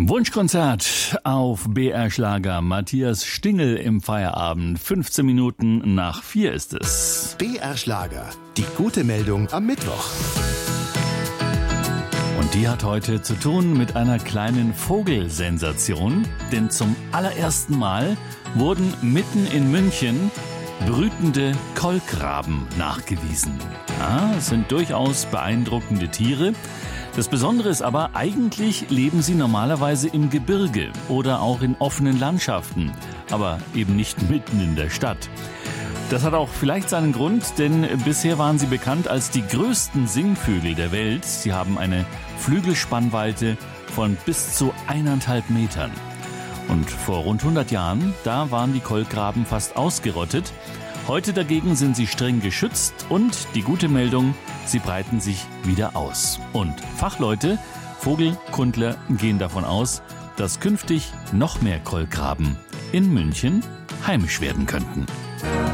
Wunschkonzert auf BR Schlager. Matthias Stingel im Feierabend. 15 Minuten nach 4 ist es. BR Schlager. Die gute Meldung am Mittwoch. Und die hat heute zu tun mit einer kleinen Vogelsensation. Denn zum allerersten Mal wurden mitten in München brütende Kolkraben nachgewiesen. Ja, es sind durchaus beeindruckende Tiere. Das Besondere ist aber, eigentlich leben sie normalerweise im Gebirge oder auch in offenen Landschaften, aber eben nicht mitten in der Stadt. Das hat auch vielleicht seinen Grund, denn bisher waren sie bekannt als die größten Singvögel der Welt. Sie haben eine Flügelspannweite von bis zu 1,5 Metern. Und vor rund 100 Jahren, da waren die Kolkraben fast ausgerottet. Heute dagegen sind sie streng geschützt und die gute Meldung, sie breiten sich wieder aus. Und Fachleute, Vogelkundler gehen davon aus, dass künftig noch mehr Kolkraben in München heimisch werden könnten.